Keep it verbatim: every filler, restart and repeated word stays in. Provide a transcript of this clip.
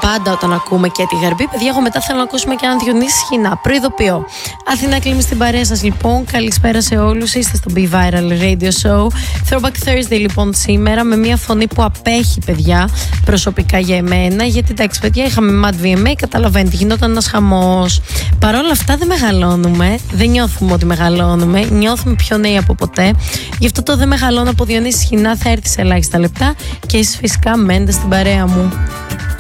πάντα όταν ακούμε και τη Γαρμπή, παιδιά, εγώ μετά θέλω να ακούσουμε και έναν Διονύση Σχοινά. Προειδοποιώ. Αθηνά Κλίμη στην παρέα σας λοιπόν. Καλησπέρα σε όλους. Είστε στο Be Viral Radio Show. Throwback Thursday λοιπόν σήμερα με μια φωνή που απέχει, παιδιά, προσωπικά για εμένα. Γιατί εντάξει, παιδιά, είχαμε Mad βι εμ έι, καταλαβαίνετε, γινόταν ένας χαμός. Παρ' όλα αυτά δεν μεγαλώνουμε. Δεν νιώθουμε ότι μεγαλώνουμε. Νιώθουμε πιο νέοι από ποτέ. Γι' αυτό το δεν μεγαλώνω από Διονύση Σχοινά θα έρθει σε ελάχιστα λεπτά. Και εσείς φυσικά μένετε στην παρέα μου.